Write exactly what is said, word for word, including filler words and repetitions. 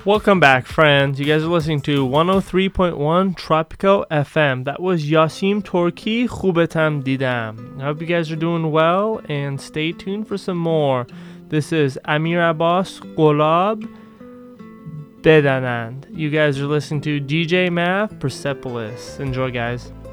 Welcome back, friends. You guys are listening to one oh three point one Tropico F M. That was Yasim Torki, Khubetam Didam. I hope you guys are doing well, and stay tuned for some more. This is Amir Abbas Golab Bedanand. You guys are listening to D J Mav Persepolis. Enjoy, guys.